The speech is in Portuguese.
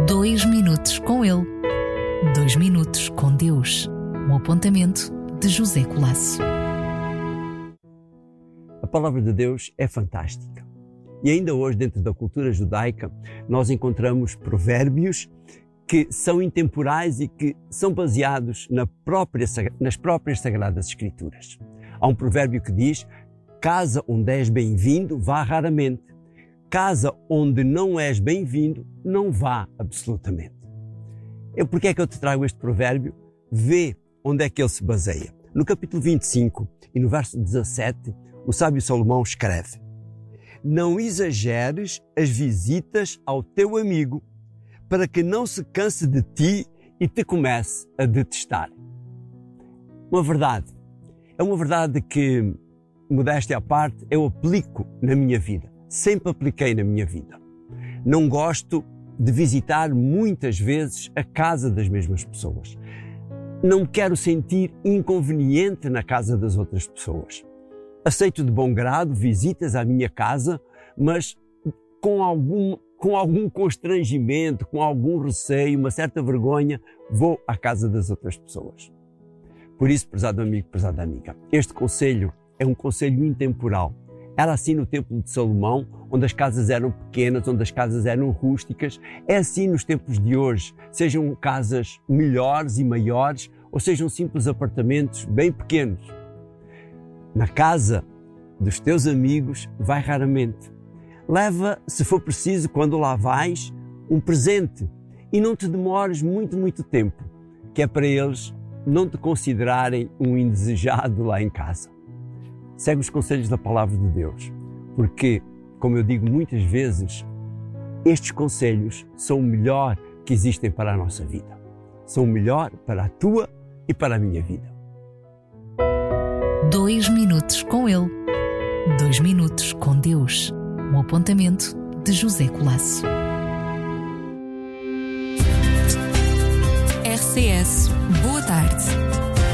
2 minutos com ele. 2 minutos com Deus. Um apontamento de José Colasso. A palavra de Deus é fantástica. E ainda hoje, dentro da cultura judaica, nós encontramos provérbios que são intemporais e que são baseados nas próprias Sagradas Escrituras. Há um provérbio que diz: casa onde és bem-vindo, vá raramente. Casa onde não és bem-vindo, não vá absolutamente. Por que é que eu te trago este provérbio? Vê onde é que ele se baseia. No capítulo 25 e no verso 17, o sábio Salomão escreve: não exageres as visitas ao teu amigo, para que não se canse de ti e te comece a detestar. Uma verdade. É uma verdade que, modéstia à parte, eu aplico na minha vida. Sempre apliquei na minha vida. Não gosto de visitar muitas vezes a casa das mesmas pessoas. Não me quero sentir inconveniente na casa das outras pessoas. Aceito de bom grado visitas à minha casa, mas com algum constrangimento, com algum receio, uma certa vergonha, vou à casa das outras pessoas. Por isso, prezado amigo, prezada amiga, este conselho é um conselho intemporal. Era assim no templo de Salomão, onde as casas eram pequenas, onde as casas eram rústicas. É assim nos tempos de hoje, sejam casas melhores e maiores, ou sejam simples apartamentos bem pequenos. Na casa dos teus amigos, vai raramente. Leva, se for preciso, quando lá vais, um presente e não te demores muito tempo, que é para eles não te considerarem um indesejado lá em casa. Segue os conselhos da Palavra de Deus, porque, como eu digo muitas vezes, estes conselhos são o melhor que existem para a nossa vida. São o melhor para a tua e para a minha vida. 2 minutos com ele. 2 minutos com Deus. Um apontamento de José Colasso. RCS, boa tarde.